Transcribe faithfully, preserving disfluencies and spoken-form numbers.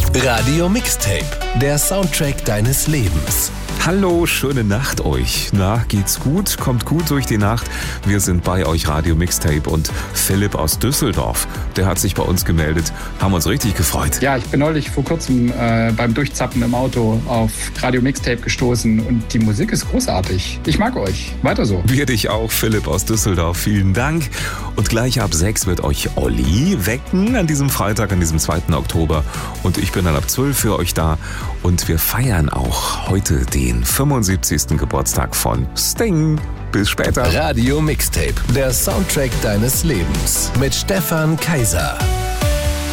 Radio Mixtape, der Soundtrack deines Lebens. Hallo, schöne Nacht euch. Na, geht's gut? Kommt gut durch die Nacht. Wir sind bei euch, Radio Mixtape, und Philipp aus Düsseldorf, der hat sich bei uns gemeldet. Haben uns richtig gefreut. Ja, ich bin neulich vor kurzem äh, beim Durchzappen im Auto auf Radio Mixtape gestoßen und die Musik ist großartig. Ich mag euch. Weiter so. Wir dich auch, Philipp aus Düsseldorf. Vielen Dank. Und gleich ab sechs wird euch Olli wecken an diesem Freitag, an diesem zweiten Oktober. Und ich bin dann ab zwölf für euch da. Und wir feiern auch heute den fünfundsiebzigsten Geburtstag von Sting. Bis später. Radio Mixtape, der Soundtrack deines Lebens mit Stefan Kaiser.